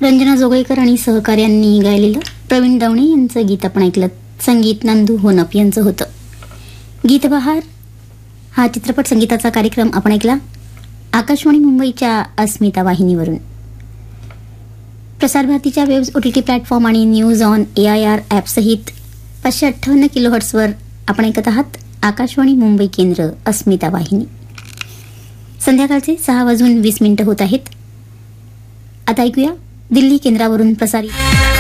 रंजना जोगळेकर आणि सहकार्यांनी गायलेलं प्रवीण दवणे यांचं गीत आपण ऐकलं. संगीत नंदू होनप यांचं होतं. गीतबहार हा चित्रपट संगीताचा कार्यक्रम आपण ऐकला आकाशवाणी मुंबईच्या अस्मिता वाहिनीवरून. प्रसार भारतीच्या वेब्स OTT प्लॅटफॉर्म आणि न्यूज ऑन AIR ॲपसहित 558 किलोहर्ट्सवर आपण ऐकत आहात आकाशवाणी मुंबई केंद्र अस्मिता वाहिनी. संध्याकाळचे 6:20 होत आहेत. आता ऐकूया दिल्ली केंद्रावरून प्रसारित